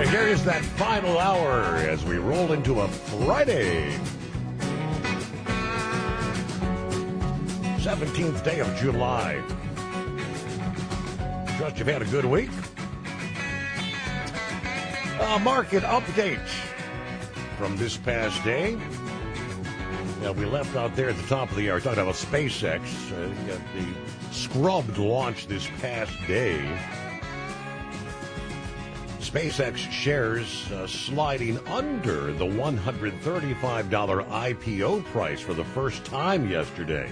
Here's that final hour as we roll into a Friday. 17th day of July. Trust you've had a good week. Market update from this past day. We left out there at the top of the hour talking about SpaceX. The scrubbed launch this past day. SpaceX shares sliding under the $135 IPO price for the first time yesterday.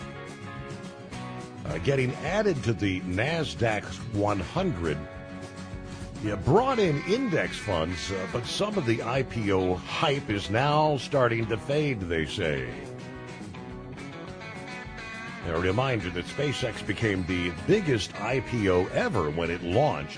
Getting added to the NASDAQ 100. Brought in index funds, but some of the IPO hype is now starting to fade, they say. A reminder that SpaceX became the biggest IPO ever when it launched,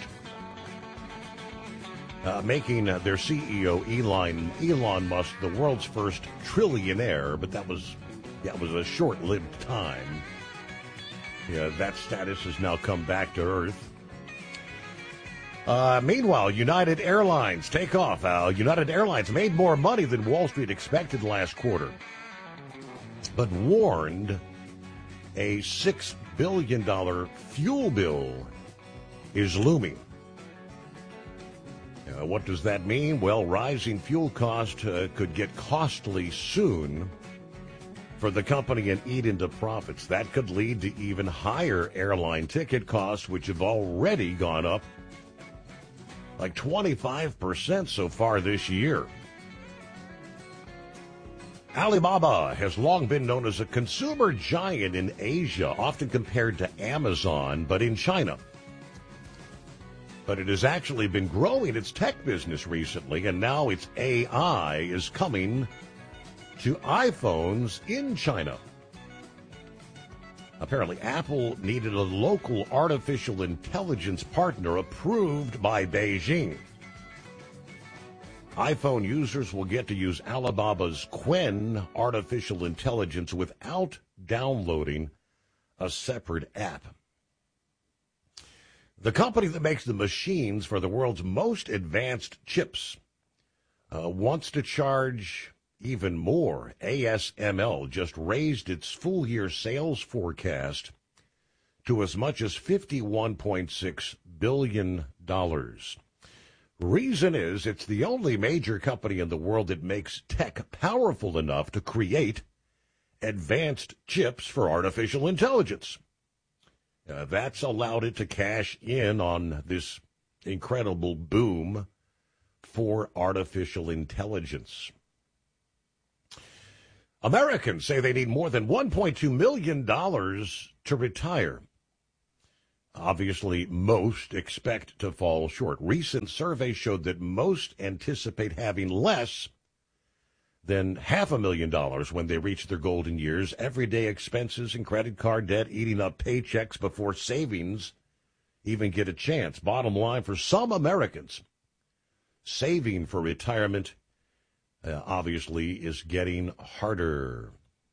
making their CEO Elon Musk the world's first trillionaire, but that was a short-lived time. That status has now come back to earth. Meanwhile, United Airlines take off. United Airlines made more money than Wall Street expected last quarter, but warned a $6 billion fuel bill is looming. What does that mean? Well, rising fuel costs could get costly soon for the company and eat into profits. That could lead to even higher airline ticket costs, which have already gone up like 25% so far this year. Alibaba has long been known as a consumer giant in Asia, often compared to Amazon, but in China. But it has actually been growing its tech business recently, and now its AI is coming to iPhones in China. Apparently, Apple needed a local artificial intelligence partner approved by Beijing. iPhone users will get to use Alibaba's Qwen artificial intelligence without downloading a separate app. The company that makes the machines for the world's most advanced chips wants to charge even more. ASML just raised its full-year sales forecast to as much as $51.6 billion. Reason is it's the only major company in the world that makes tech powerful enough to create advanced chips for artificial intelligence. That's allowed it to cash in on this incredible boom for artificial intelligence. Americans say they need more than $1.2 million to retire. Obviously, most expect to fall short. Recent surveys showed that most anticipate having less than $500,000 when they reach their golden years. Everyday expenses and credit card debt eating up paychecks before savings even get a chance. Bottom line, for some Americans, saving for retirement obviously is getting harder.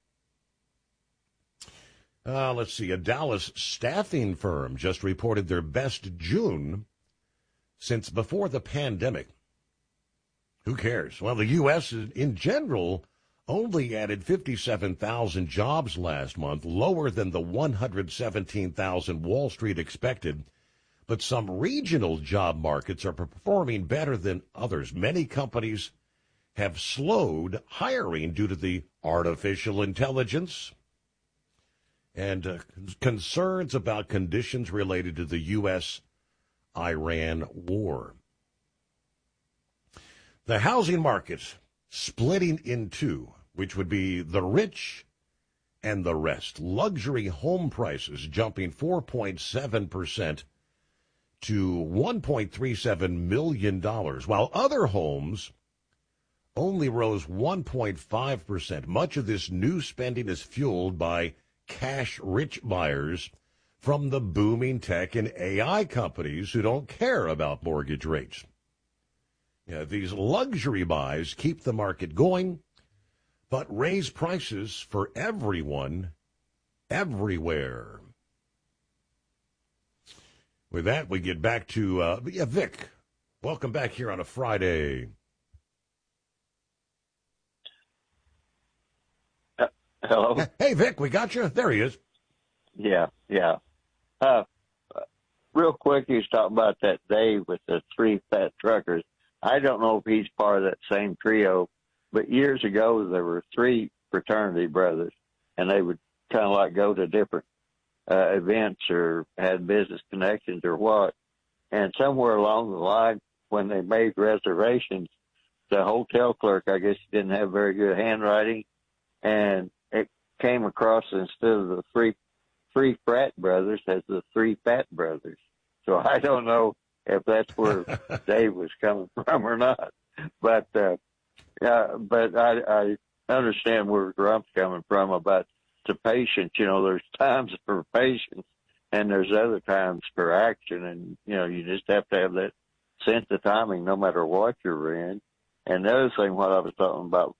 Let's see. A Dallas staffing firm just reported their best June since before the pandemic. Who cares? Well, the U.S. in general only added 57,000 jobs last month, lower than the 117,000 Wall Street expected. But some regional job markets are performing better than others. Many companies have slowed hiring due to the artificial intelligence and concerns about conditions related to the U.S.-Iran war. The housing market splitting in two, which would be the rich and the rest. Luxury home prices jumping 4.7% to $1.37 million, while other homes only rose 1.5%. Much of this new spending is fueled by cash-rich buyers from the booming tech and AI companies who don't care about mortgage rates. These luxury buys keep the market going, but raise prices for everyone, everywhere. With that, we get back to Vic. Welcome back here on a Friday. Hello? Hey, Vic, we got you. There he is. Yeah. Real quick, he was talking about that Dave with the three fat truckers. I don't know if he's part of that same trio, but years ago there were three fraternity brothers, and they would kind of like go to different events or had business connections or what. And somewhere along the line, when they made reservations, the hotel clerk, I guess, didn't have very good handwriting, and it came across instead of the three frat brothers as the three fat brothers. So I don't know if that's where Dave was coming from or not. But I understand where Grump's coming from about the patience. There's times for patience and there's other times for action. And, you just have to have that sense of timing no matter what you're in. And the other thing, what I was talking about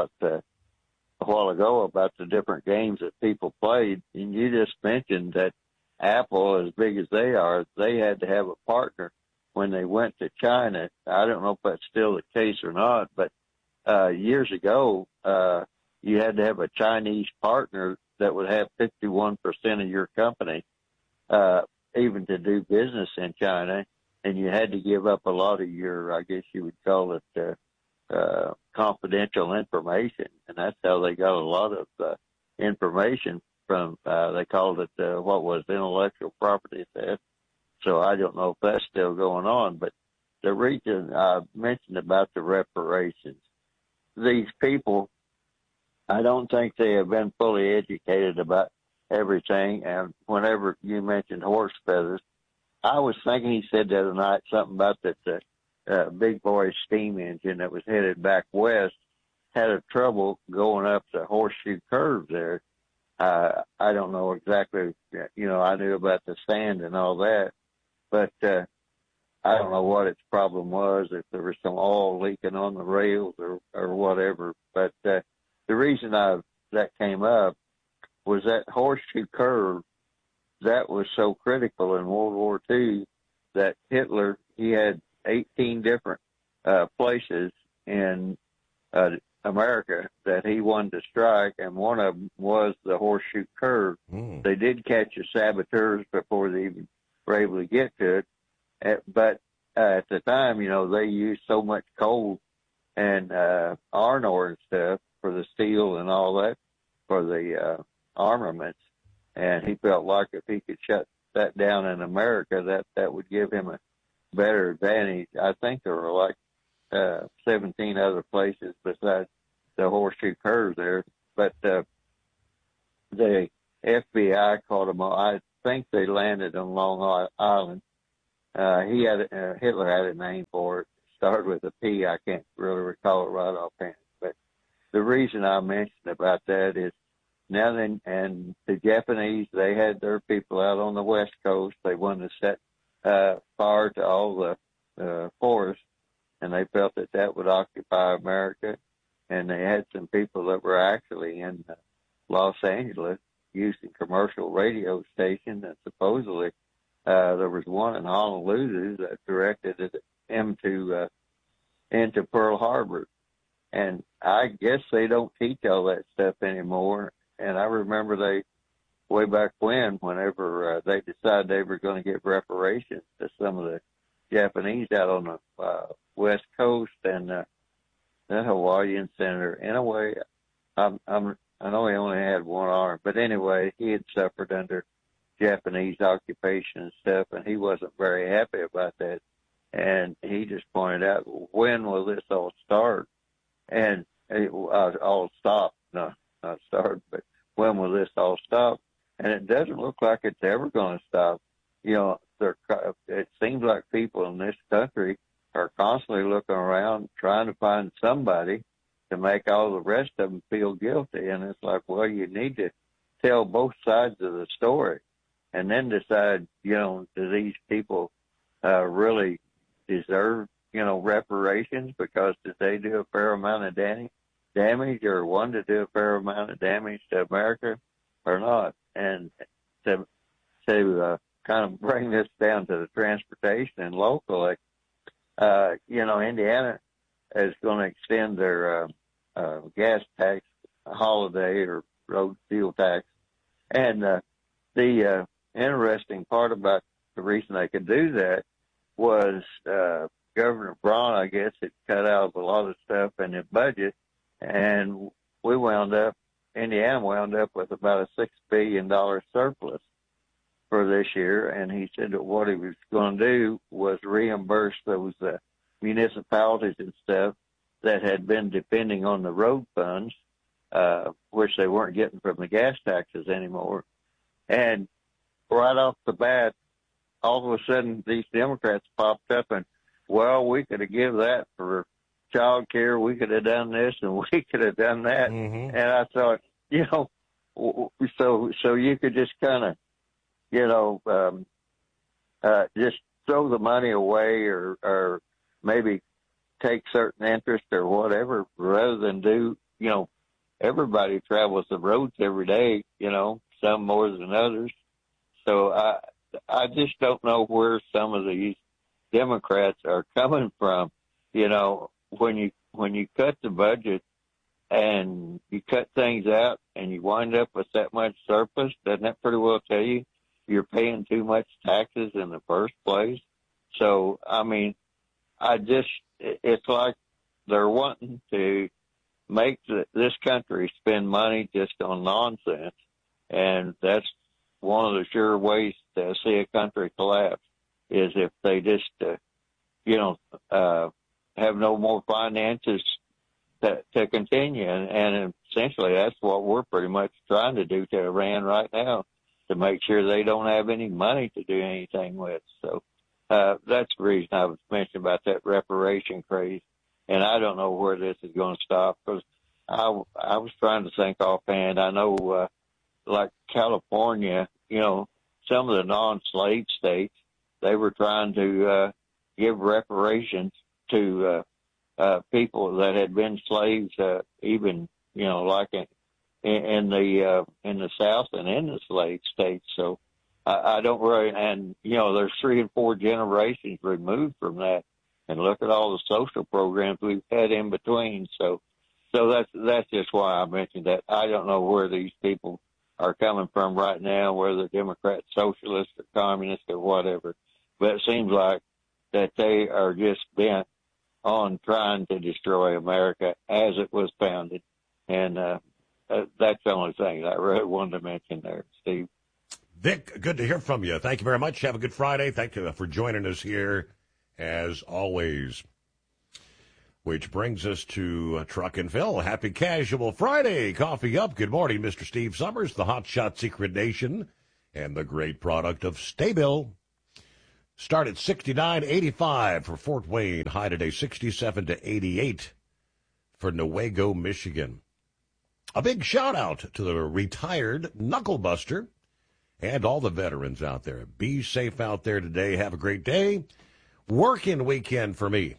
a while ago about the different games that people played, and you just mentioned that Apple, as big as they are, they had to have a partner when they went to China. I don't know if that's still the case or not, but years ago, you had to have a Chinese partner that would have 51% of your company, even to do business in China, and you had to give up a lot of your, I guess you would call it, confidential information, and that's how they got a lot of information from. They called it what was intellectual property theft. So I don't know if that's still going on, but the reason I mentioned about the reparations, these people, I don't think they have been fully educated about everything. And whenever you mentioned horse feathers, I was thinking he said the other night something about that big boy steam engine that was headed back west had a trouble going up the horseshoe curve there. I don't know exactly, I knew about the sand and all that, but I don't know what its problem was, if there was some oil leaking on the rails or whatever. But the reason that came up was that horseshoe curve that was so critical in World War II that Hitler, he had 18 different places in America that he wanted to strike, and one of them was the horseshoe curve. They did catch the saboteurs before they even were able to get to it, but at the time, they used so much coal and iron ore and stuff for the steel and all that for the armaments, and he felt like if he could shut that down in America, that would give him a better advantage. I think there were like 17 other places besides the horseshoe curve there, but the FBI caught them all. I think they landed on Long Island. Hitler had a name for it. Started with a P. I can't really recall it right offhand. But the reason I mentioned about that is now then, and the Japanese, they had their people out on the West Coast. They wanted to set fire to all the forests, and they felt that would occupy America. And they had some people that were actually in Los Angeles using commercial radio stations, and supposedly there was one in Honolulu that directed it into Pearl Harbor. And I guess they don't teach all that stuff anymore. And I remember way back whenever they decided they were going to give reparations to some of the Japanese out on the West Coast and the Hawaiian senator. In a way, I know he only had one arm, but anyway, he had suffered under Japanese occupation and stuff, and he wasn't very happy about that. And he just pointed out, when will this all start? And it all stop. No, not start, but when will this all stop? And it doesn't look like it's ever going to stop. It seems like people in this country are constantly looking around trying to find somebody to make all the rest of them feel guilty. And it's like, well, you need to tell both sides of the story and then decide, do these people really deserve, reparations because did they do a fair amount of damage or one to do a fair amount of damage to America or not? And to kind of bring this down to the transportation and locally, Indiana is going to extend their gas tax holiday or road fuel tax. And the interesting part about the reason they could do that was Governor Braun, I guess, had cut out a lot of stuff in the budget, and Indiana wound up with about a $6 billion surplus for this year. And he said that what he was going to do was reimburse those municipalities and stuff that had been depending on the road funds, which they weren't getting from the gas taxes anymore. And right off the bat, all of a sudden, these Democrats popped up and, well, we could have given that for child care. We could have done this and we could have done that. Mm-hmm. And I thought, so you could just kind of, just throw the money away or maybe take certain interest or whatever, rather than do, everybody travels the roads every day, some more than others. So I just don't know where some of these Democrats are coming from. When you cut the budget and you cut things out and you wind up with that much surplus, doesn't that pretty well tell you you're paying too much taxes in the first place? So, I mean, it's like they're wanting to make this country spend money just on nonsense. And that's one of the sure ways to see a country collapse is if they just, have no more finances to continue. And essentially that's what we're pretty much trying to do to Iran right now, to make sure they don't have any money to do anything with. So that's the reason I was mentioning about that reparation craze. And I don't know where this is going to stop, because I was trying to think offhand. I know, like California, some of the non-slave states, they were trying to give reparations to people that had been slaves, even like in the South and in the slave states. So I don't really, and there's 3 and 4 generations removed from that, and look at all the social programs we've had in between. So that's just why I mentioned that. I don't know where these people are coming from right now, whether Democrats, socialists, or communists, or whatever. But it seems like that they are just bent on trying to destroy America as it was founded. And that's the only thing I really wanted to mention there, Steve. Vic, good to hear from you. Thank you very much. Have a good Friday. Thank you for joining us here, as always. Which brings us to Truck and Phil. Happy Casual Friday. Coffee up. Good morning, Mr. Steve Summers, the Hotshot Secret Nation, and the great product of Staybill. Start at $69.85 for Fort Wayne. High today, $67 to $88 for Newaygo, Michigan. A big shout out to the retired Knucklebuster and all the veterans out there. Be safe out there today. Have a great day. Working weekend for me.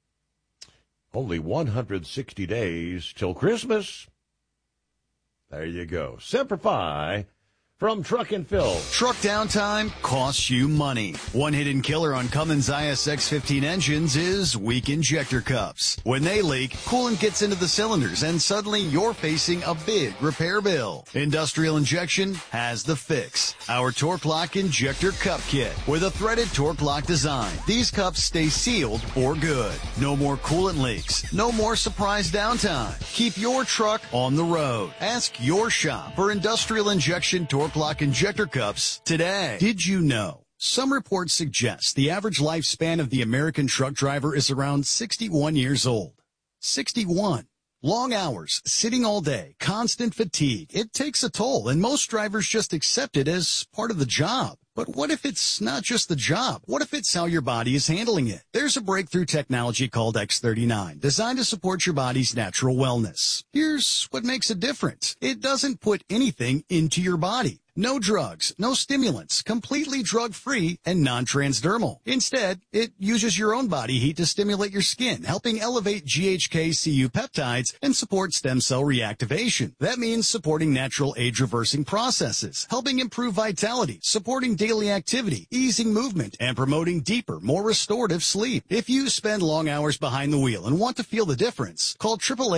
Only 160 days till Christmas. There you go. Simplify from Truck and Phil. Truck downtime costs you money. One hidden killer on Cummins ISX-15 engines is weak injector cups. When they leak, coolant gets into the cylinders and suddenly you're facing a big repair bill. Industrial Injection has the fix. Our Torque Lock Injector Cup Kit with a threaded Torque Lock design. These cups stay sealed for good. No more coolant leaks. No more surprise downtime. Keep your truck on the road. Ask your shop for Industrial Injection Torque Lock Injector Cups today. Did you know? Some reports suggest the average lifespan of the American truck driver is around 61 years old. 61. Long hours, sitting all day, constant fatigue. It takes a toll, and most drivers just accept it as part of the job. But what if it's not just the job? What if it's how your body is handling it? There's a breakthrough technology called X39, designed to support your body's natural wellness. Here's what makes it different. It doesn't put anything into your body. No drugs, no stimulants, completely drug-free and non-transdermal. Instead, it uses your own body heat to stimulate your skin, helping elevate GHK-Cu peptides and support stem cell reactivation. That means supporting natural age-reversing processes, helping improve vitality, supporting daily activity, easing movement, and promoting deeper, more restorative sleep. If you spend long hours behind the wheel and want to feel the difference, call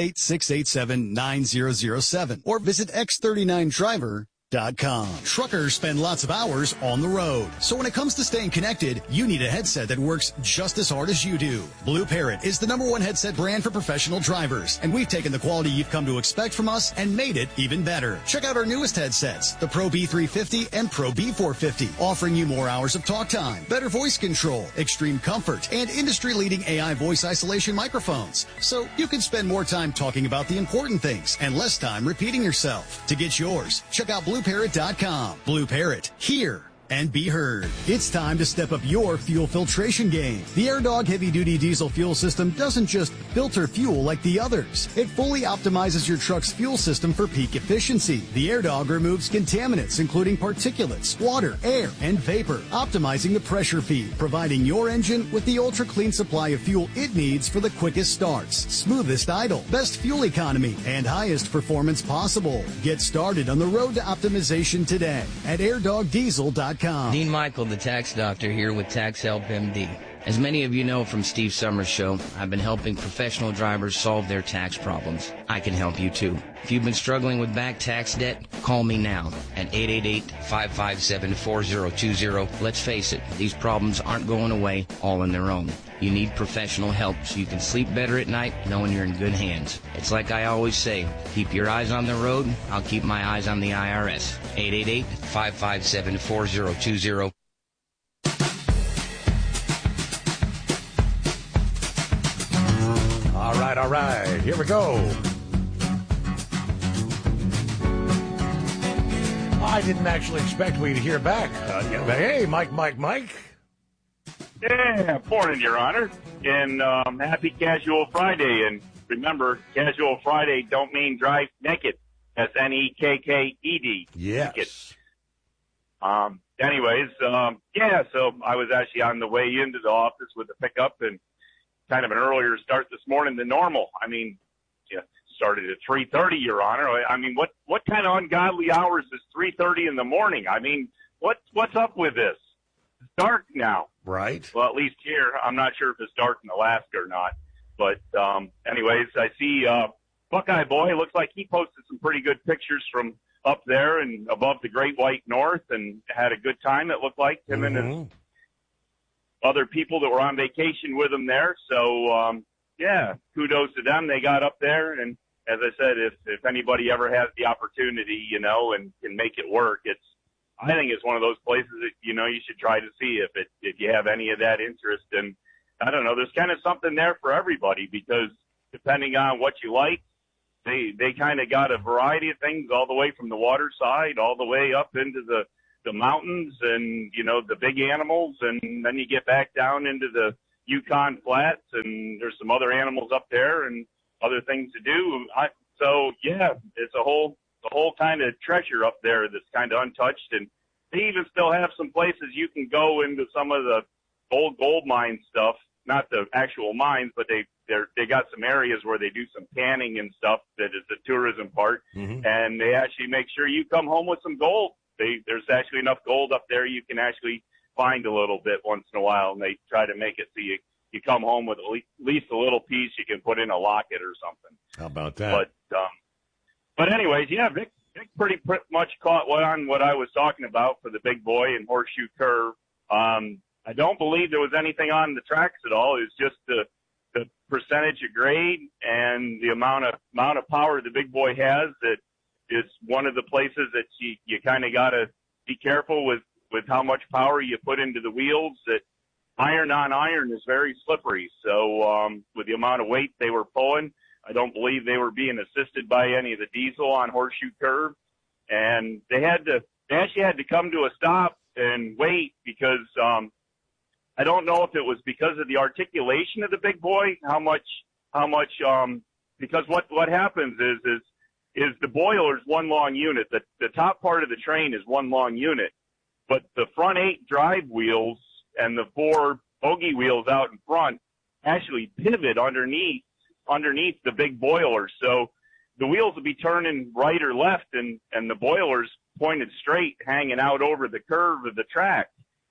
888-687-9007 or visit X39Driver.com. Truckers spend lots of hours on the road. So when it comes to staying connected, you need a headset that works just as hard as you do. Blue Parrot is the #1 headset brand for professional drivers, and we've taken the quality you've come to expect from us and made it even better. Check out our newest headsets, the Pro B350 and Pro B450, offering you more hours of talk time, better voice control, extreme comfort, and industry-leading AI voice isolation microphones. So you can spend more time talking about the important things and less time repeating yourself. To get yours, check out BlueParrot.com. Blue Parrot, hear and be heard. It's time to step up your fuel filtration game. The AirDog heavy-duty diesel fuel system doesn't just filter fuel like the others. It fully optimizes your truck's fuel system for peak efficiency. The AirDog removes contaminants, including particulates, water, air, and vapor, optimizing the pressure feed, providing your engine with the ultra-clean supply of fuel it needs for the quickest starts, smoothest idle, best fuel economy, and highest performance possible. Get started on the road to optimization today at airdogdiesel.com. Dean Michael, the tax doctor, here with Tax Help MD. As many of you know from Steve Summers' show, I've been helping professional drivers solve their tax problems. I can help you too. If you've been struggling with back tax debt, call me now at 888-557-4020. Let's face it, these problems aren't going away all on their own. You need professional help so you can sleep better at night knowing you're in good hands. It's like I always say, keep your eyes on the road, I'll keep my eyes on the IRS. 888-557-4020. All right, here we go. I didn't actually expect we to hear back. Hey, Mike. Yeah, morning, Your Honor. And happy Casual Friday. And remember, Casual Friday don't mean drive naked. That's Nekked. Yes. Naked. So I was actually on the way into the office with the pickup and kind of an earlier start this morning than normal. I mean, started at 3:30, Your Honor. I mean, what kind of ungodly hours is 3:30 in the morning? I mean, what's up with this? It's dark now. Right. Well, at least here. I'm not sure if it's dark in Alaska or not. But anyways, I see Buckeye Boy. Looks like he posted some pretty good pictures from up there and above the Great White North and had a good time, it looked like, him and his other people that were on vacation with him there. So, kudos to them. They got up there. And as I said, if anybody ever has the opportunity, and can make it work, I think it's one of those places that, you should try to see if you have any of that interest. And I don't know, there's kind of something there for everybody because depending on what you like, they kind of got a variety of things all the way from the water side, all the way up into the mountains and, the big animals. And then you get back down into the Yukon Flats and there's some other animals up there and other things to do. It's a whole kind of treasure up there that's kind of untouched. And they even still have some places you can go into some of the old gold mine stuff, not the actual mines, but they got some areas where they do some panning and stuff that is the tourism part. Mm-hmm. And they actually make sure you come home with some gold. There's actually enough gold up there you can actually find a little bit once in a while, and they try to make it so you come home with at least a little piece you can put in a locket or something. How about that? But anyways, Vic pretty much caught on what I was talking about for the Big Boy and Horseshoe Curve. I don't believe there was anything on the tracks at all. It was just the percentage of grade and the amount of power the Big Boy has. That is one of the places that you kind of got to be careful with how much power you put into the wheels. That iron on iron is very slippery. So with the amount of weight they were pulling, I don't believe they were being assisted by any of the diesel on Horseshoe Curve. And they actually had to come to a stop and wait because I don't know if it was because of the articulation of the Big Boy, because what happens is is the boiler's one long unit. The top part of the train is one long unit, but the front 8 drive wheels and the 4 bogie wheels out in front actually pivot underneath the big boiler. So the wheels will be turning right or left, and the boiler's pointed straight, hanging out over the curve of the track.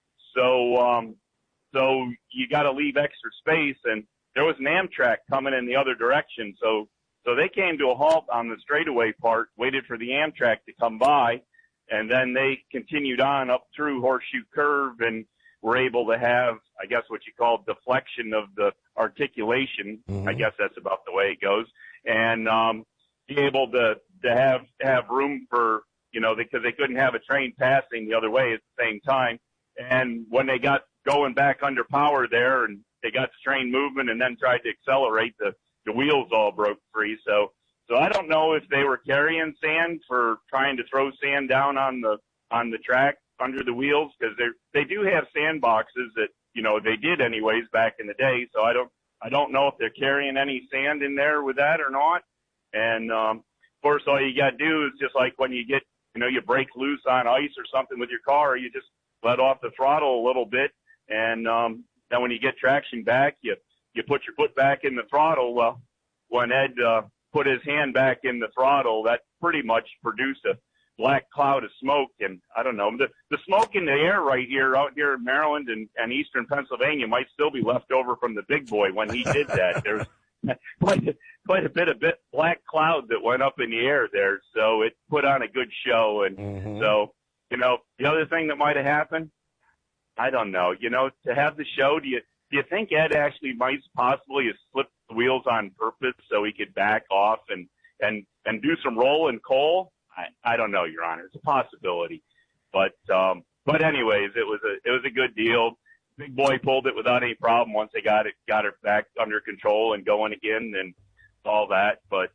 So you got to leave extra space, and there was an Amtrak coming in the other direction. So they came to a halt on the straightaway part, waited for the Amtrak to come by, and then they continued on up through Horseshoe Curve and were able to have, I guess, what you call deflection of the articulation. Mm-hmm. I guess that's about the way it goes. And be able to have room for, because they couldn't have a train passing the other way at the same time. And when they got going back under power there and they got the train moving and then tried to accelerate, the wheels all broke free. So I don't know if they were carrying sand for trying to throw sand down on the track under the wheels, because they do have sand boxes that, they did anyways back in the day. So I don't know if they're carrying any sand in there with that or not. And, of course, all you got to do is just like when you get, you break loose on ice or something with your car, you just let off the throttle a little bit. And, then when you get traction back, you put your foot back in the throttle. Well, when Ed, put his hand back in the throttle, that pretty much produced a black cloud of smoke. And I don't know, the smoke in the air right here, out here in Maryland and eastern Pennsylvania might still be left over from the big boy when he did that. There's quite a bit of black cloud that went up in the air there. So it put on a good show. And mm-hmm. So, the other thing that might have happened, I don't know, to have the show, do you think Ed actually might possibly have slipped the wheels on purpose so he could back off and do some rolling coal? I don't know, Your Honor. It's a possibility. But anyways, it was a good deal. Big boy pulled it without any problem once they got it back under control and going again and all that. But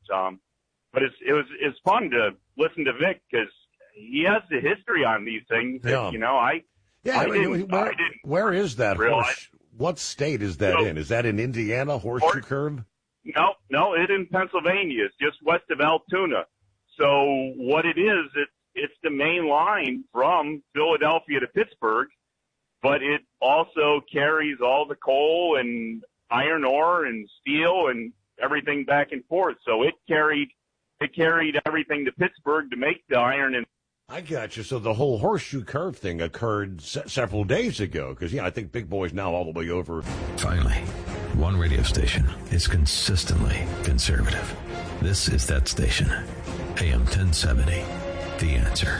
it's fun to listen to Vic because he has the history on these things. Yeah. I didn't. Where is that horse? What state is that in? Is that in Indiana, Horseshoe Curve? No, it's in Pennsylvania. It's just west of Altoona. So what it is, it's the main line from Philadelphia to Pittsburgh, but it also carries all the coal and iron ore and steel and everything back and forth. So it carried everything to Pittsburgh to make the iron and. I got you. So the whole Horseshoe Curve thing occurred several days ago, because I think Big Boy's now all the way over. Finally, one radio station is consistently conservative. This is that station, AM 1070, The Answer.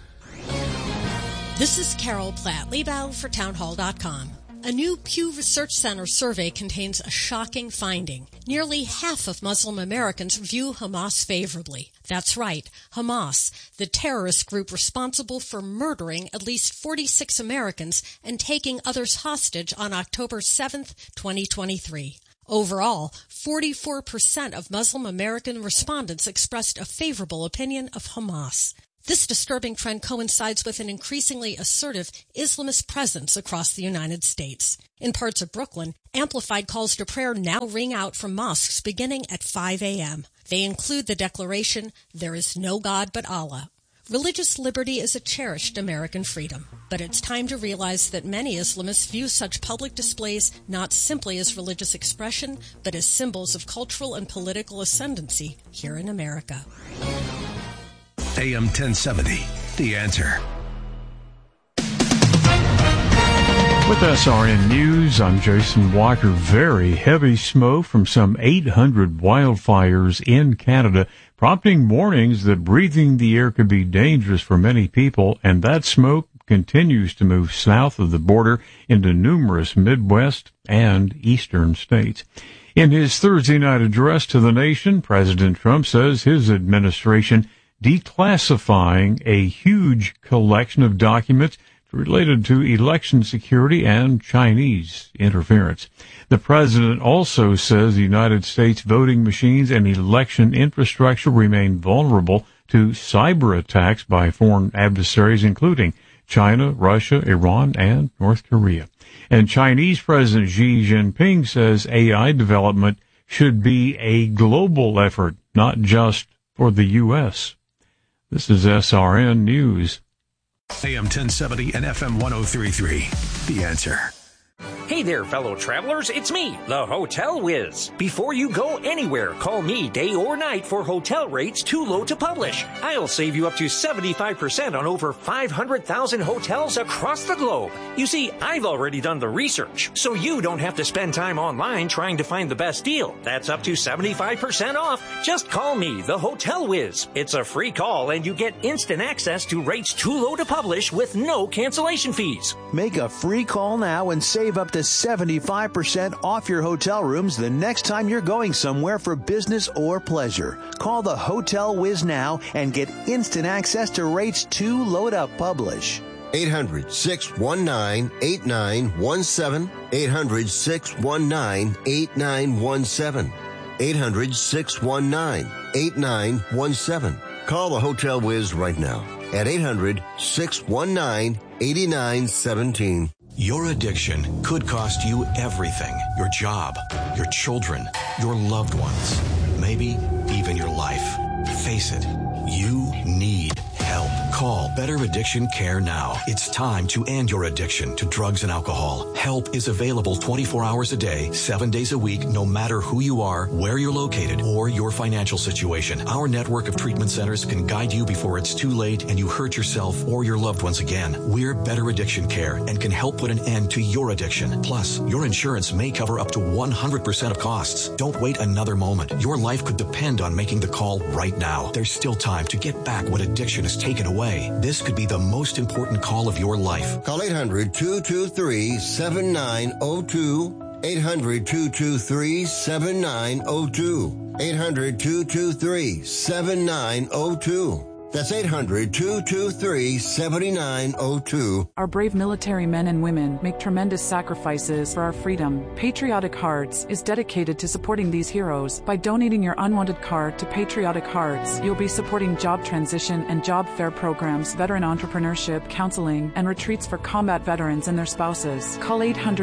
This is Carol Platt, Liebau for townhall.com. A new Pew Research Center survey contains a shocking finding. Nearly half of Muslim Americans view Hamas favorably. That's right, Hamas, the terrorist group responsible for murdering at least 46 Americans and taking others hostage on October 7th, 2023. Overall, 44% of Muslim American respondents expressed a favorable opinion of Hamas. This disturbing trend coincides with an increasingly assertive Islamist presence across the United States. In parts of Brooklyn, amplified calls to prayer now ring out from mosques beginning at 5 a.m. They include the declaration, "There is no God but Allah." Religious liberty is a cherished American freedom, but it's time to realize that many Islamists view such public displays not simply as religious expression, but as symbols of cultural and political ascendancy here in America. AM 1070, The Answer. With SRN News, I'm Jason Walker. Very heavy smoke from some 800 wildfires in Canada, prompting warnings that breathing the air could be dangerous for many people, and that smoke continues to move south of the border into numerous Midwest and eastern states. In his Thursday night address to the nation, President Trump says his administration declassifying a huge collection of documents related to election security and Chinese interference. The president also says the United States voting machines and election infrastructure remain vulnerable to cyber attacks by foreign adversaries, including China, Russia, Iran, and North Korea. And Chinese President Xi Jinping says AI development should be a global effort, not just for the U.S. This is SRN News. AM 1070 and FM 103.3. The Answer. Hey there, fellow travelers. It's me, the Hotel Whiz. Before you go anywhere, call me day or night for hotel rates too low to publish. I'll save you up to 75% on over 500,000 hotels across the globe. You see, I've already done the research, so you don't have to spend time online trying to find the best deal. That's up to 75% off. Just call me, the Hotel Whiz. It's a free call, and you get instant access to rates too low to publish with no cancellation fees. Make a free call now and save up to 75% off your hotel rooms the next time you're going somewhere for business or pleasure. Call the Hotel Whiz now and get instant access to rates too low to publish. 800-619-8917. 800-619-8917. 800-619-8917. Call the Hotel Whiz right now at 800-619-8917. Your addiction could cost you everything. Your job, your children, your loved ones, maybe even your life. Face it, you need help. Call Better Addiction Care now. It's time to end your addiction to drugs and alcohol. Help is available 24 hours a day, 7 days a week, no matter who you are, where you're located, or your financial situation. Our network of treatment centers can guide you before it's too late and you hurt yourself or your loved ones again. We're Better Addiction Care and can help put an end to your addiction. Plus, your insurance may cover up to 100% of costs. Don't wait another moment. Your life could depend on making the call right now. There's still time to get back what addiction has taken away. This could be the most important call of your life. Call 800-223-7902. 800-223-7902. 800-223-7902. That's 800-223-7902. Our brave military men and women make tremendous sacrifices for our freedom. Patriotic Hearts is dedicated to supporting these heroes. By donating your unwanted card to Patriotic Hearts, you'll be supporting job transition and job fair programs, veteran entrepreneurship, counseling, and retreats for combat veterans and their spouses. Call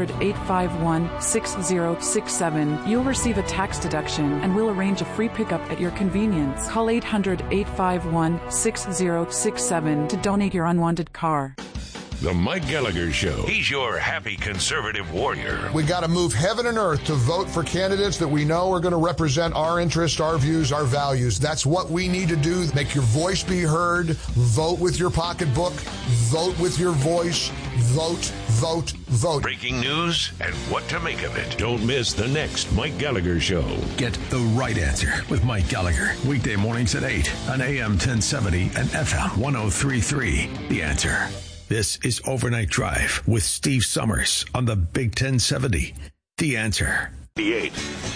800-851-6067. You'll receive a tax deduction and we'll arrange a free pickup at your convenience. Call 800-851-6067 to donate your unwanted car. The Mike Gallagher Show. He's your happy conservative warrior. We got to move heaven and earth to vote for candidates that we know are going to represent our interests, our views, our values. That's what we need to do. Make your voice be heard. Vote with your pocketbook. Vote with your voice. Vote, vote, vote. Breaking news and what to make of it. Don't miss the next Mike Gallagher Show. Get the right answer with Mike Gallagher. Weekday mornings at 8 on AM 1070 and FM 103.3. The Answer. This is Overnight Drive with Steve Summers on the Big 1070. The Answer. The 8.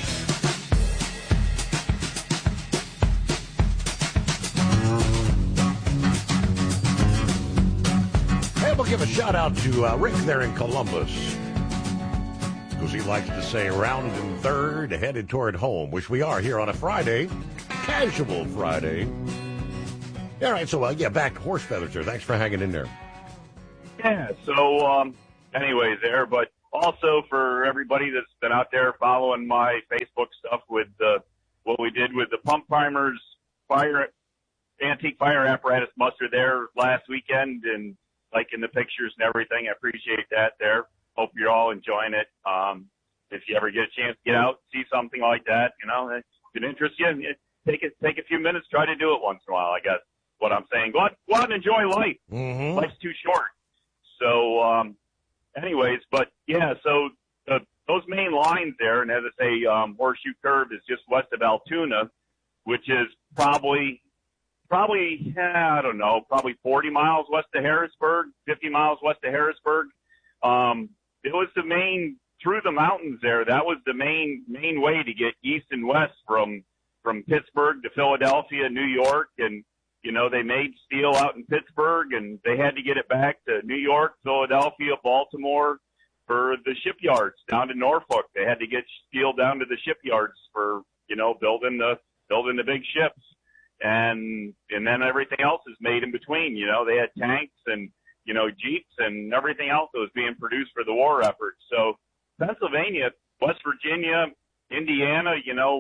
And we'll give a shout out to Rick there in Columbus, because he likes to say round and third, headed toward home, which we are here on a Friday, casual Friday. All right, so back to horse feathers there. Thanks for hanging in there. Yeah, so anyways there, but also for everybody that's been out there following my Facebook stuff with what we did with the pump primers, antique fire apparatus muster there last weekend, and liking the pictures and everything. I appreciate that there. Hope you're all enjoying it. If you ever get a chance to get out, see something like that, it could interest you. Take a few minutes, try to do it once in a while, I guess. What I'm saying, go out and enjoy life. Mm-hmm. Life's too short. So, anyways, but yeah, so those main lines there, and as I say, Horseshoe Curve is just west of Altoona, which is probably, I don't know, probably 40 miles west of Harrisburg, 50 miles west of Harrisburg. It was the main, through the mountains there, that was the main way to get east and west from Pittsburgh to Philadelphia, New York, and they made steel out in Pittsburgh, and they had to get it back to New York, Philadelphia, Baltimore for the shipyards down to Norfolk. They had to get steel down to the shipyards for, building the big ships. And then everything else is made in between. They had tanks and, Jeeps and everything else that was being produced for the war effort. So Pennsylvania, West Virginia, Indiana,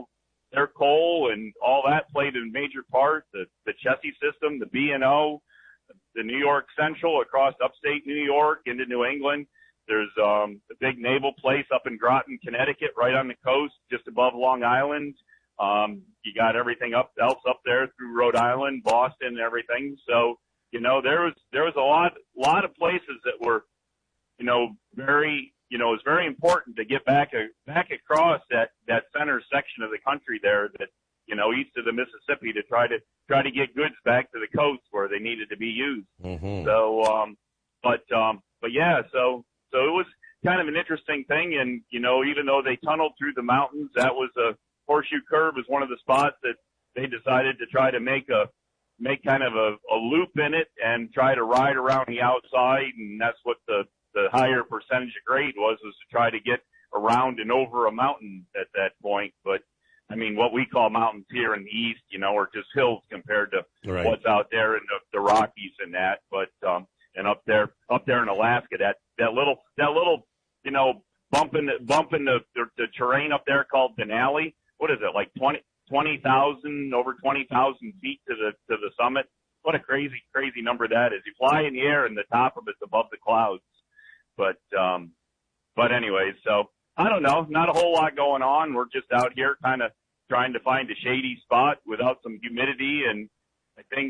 their coal and all that played a major part. The Chessie system, the B&O, the New York Central across upstate New York into New England. There's a big naval place up in Groton, Connecticut, right on the coast, just above Long Island. You got everything else up there through Rhode Island, Boston, and everything. So, you know, there was a lot of places that were, you know, very, you know, it was very important to get back across that center section of the country there, that, you know, east of the Mississippi, to try to get goods back to the coast where they needed to be used. Mm-hmm. So, but yeah, so it was kind of an interesting thing. And, you know, even though they tunneled through the mountains, that was Horseshoe Curve was one of the spots that they decided to try to make kind of a loop in it and try to ride around the outside. And that's what the higher percentage of grade was to try to get around and over a mountain at that point. But I mean, what we call mountains here in the East, you know, are just hills compared to what's out there in the Rockies and that. But, and up there in Alaska, that little, you know, bump in the terrain up there called Denali. What is it, like 20,000, over 20,000 feet to the summit? What a crazy number that is. You fly in the air and the top of it's above the clouds. But anyways, so I don't know, not a whole lot going on. We're just out here kind of trying to find a shady spot without some humidity. And I think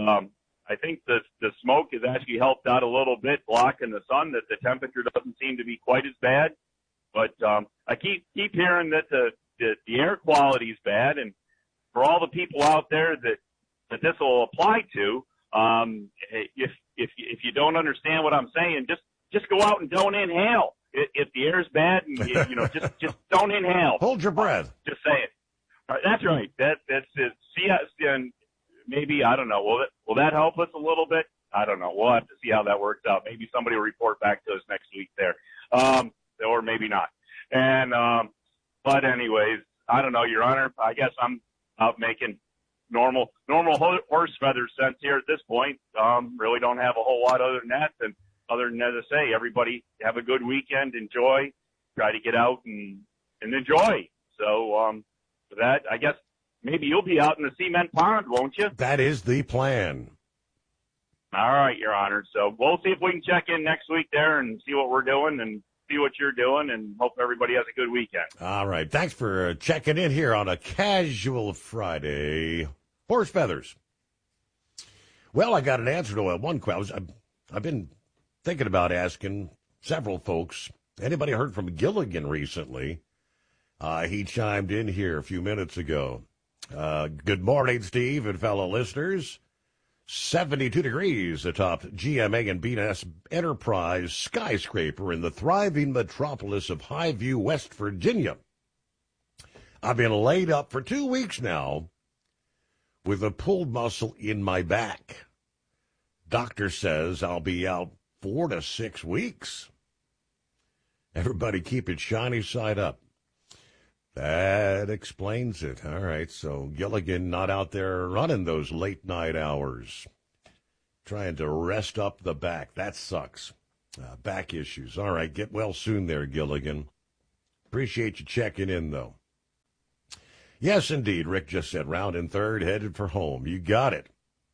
the smoke has actually helped out a little bit, blocking the sun, that the temperature doesn't seem to be quite as bad. But I keep hearing that the air quality is bad, and for all the people out there that this will apply to, if you don't understand what I'm saying, just go out and don't inhale. If the air's bad, and you know, just don't inhale. Hold your breath. Just say it. That's right. That's it. See, and maybe, I don't know. Will that help us a little bit? I don't know. We'll have to see how that works out. Maybe somebody will report back to us next week there, or maybe not. And but anyways, I don't know, Your Honor. I guess I'm out making normal horse feather sense here at this point. Really don't have a whole lot other than that. And other than, as I say, everybody have a good weekend. Enjoy. Try to get out and enjoy. So for that, I guess maybe you'll be out in the cement pond, won't you? That is the plan. All right, Your Honor. So we'll see if we can check in next week there and see what we're doing and see what you're doing, and hope everybody has a good weekend. All right. Thanks for checking in here on a casual Friday. Horse feathers. Well, I got an answer to one question. I've been thinking about asking several folks. Anybody heard from Gilligan recently? He chimed in here a few minutes ago. Good morning, Steve and fellow listeners. 72 degrees atop GMA and B&S Enterprise skyscraper in the thriving metropolis of Highview, West Virginia. I've been laid up for 2 weeks now with a pulled muscle in my back. Doctor says I'll be out 4 to 6 weeks. Everybody keep it shiny side up. That explains it. All right, so Gilligan not out there running those late night hours, trying to rest up the back. That sucks. Back issues. All right, get well soon there, Gilligan. Appreciate you checking in, though. Yes, indeed, Rick just said round in third, headed for home. You got it.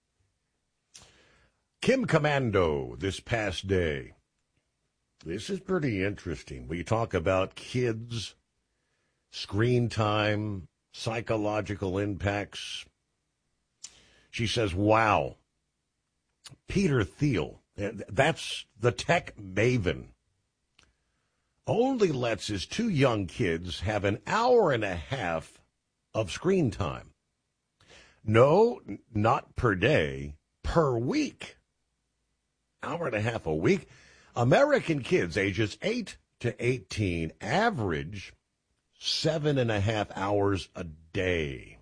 Kim Commando this past day. This is pretty interesting. We talk about kids, screen time, psychological impacts. She says, wow, Peter Thiel, that's the tech maven, only lets his 2 young kids have an hour and a half of screen time. No, not per day, per week. Hour and a half a week. American kids ages 8 to 18 average 7.5 hours a day.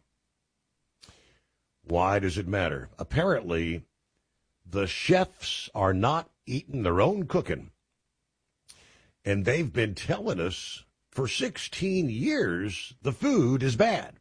Why does it matter? Apparently, the chefs are not eating their own cooking. And they've been telling us for 16 years the food is bad.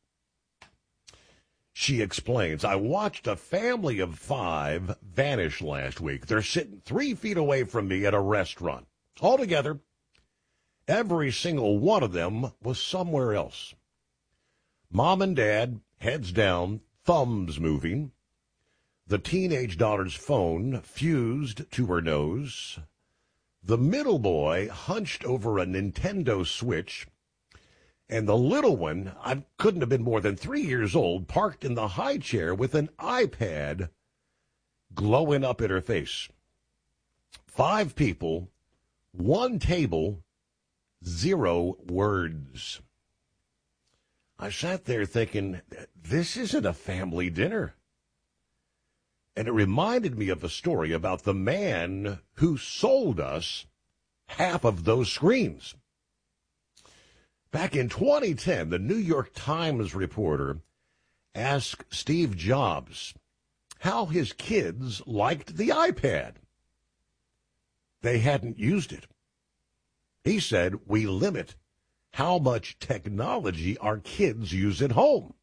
She explains, I watched a family of 5 vanish last week. They're sitting 3 feet away from me at a restaurant. Altogether, every single one of them was somewhere else. Mom and dad, heads down, thumbs moving. The teenage daughter's phone fused to her nose. The middle boy hunched over a Nintendo Switch. And the little one, I couldn't have been more than 3 years old, parked in the high chair with an iPad glowing up in her face. 5 people, 1 table, 0 words. I sat there thinking, this isn't a family dinner. And it reminded me of a story about the man who sold us half of those screens. Back in 2010, the New York Times reporter asked Steve Jobs how his kids liked the iPad. They hadn't used it. He said, we limit how much technology our kids use at home.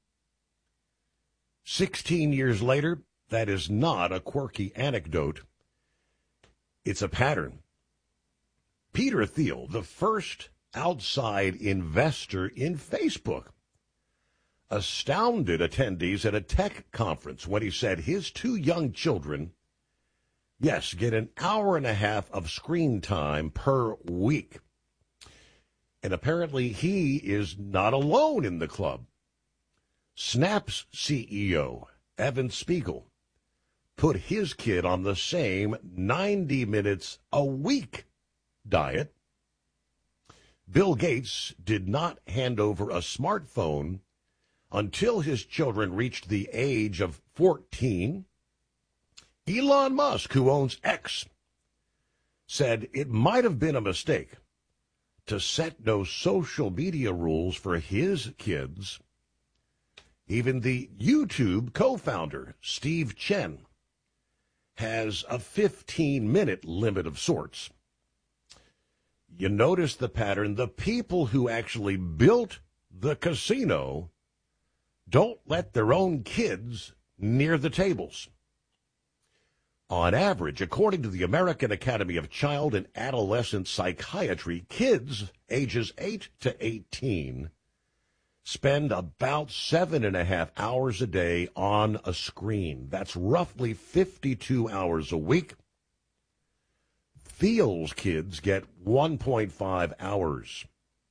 16 years later, that is not a quirky anecdote. It's a pattern. Peter Thiel, the first outside investor in Facebook, astounded attendees at a tech conference when he said his 2 young children, yes, get an hour and a half of screen time per week. And apparently he is not alone in the club. Snap's CEO, Evan Spiegel, put his kid on the same 90 minutes a week diet. Bill Gates did not hand over a smartphone until his children reached the age of 14. Elon Musk, who owns X, said it might have been a mistake to set no social media rules for his kids. Even the YouTube co-founder, Steve Chen, has a 15-minute limit of sorts. You notice the pattern. The people who actually built the casino don't let their own kids near the tables. On average, according to the American Academy of Child and Adolescent Psychiatry, kids ages 8 to 18 spend about 7.5 hours a day on a screen. That's roughly 52 hours a week. Thiel's kids get 1.5 hours.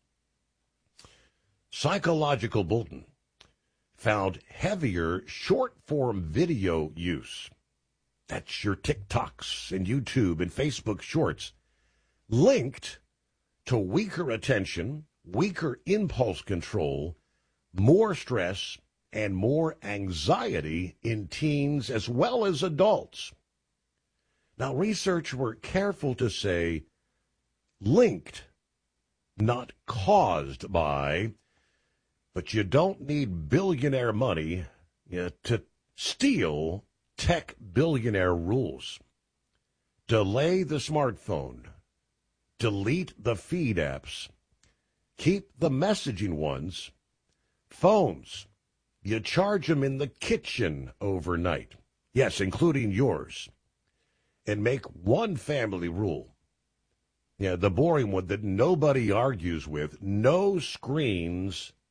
Psychological Bulletin found heavier short-form video use. That's your TikToks and YouTube and Facebook Shorts, linked to weaker attention, weaker impulse control, more stress, and more anxiety in teens as well as adults. Now, research were careful to say linked, not caused by, but you don't need billionaire money to steal tech billionaire rules. Delay the smartphone. Delete the feed apps. Keep the messaging ones. Phones, you charge them in the kitchen overnight. Yes, including yours. And make one family rule. Yeah, the boring one that nobody argues with. No screens